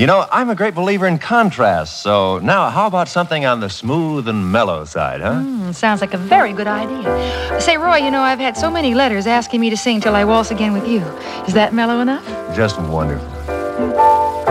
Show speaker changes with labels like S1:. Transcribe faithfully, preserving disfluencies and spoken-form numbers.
S1: You know, I'm a great believer in contrast, so now how about something on the smooth and mellow side, huh?
S2: Mm, sounds like a very good idea. Say, Roy, you know, I've had so many letters asking me to sing Till I Waltz Again with You. Is that mellow enough?
S1: Just wonderful.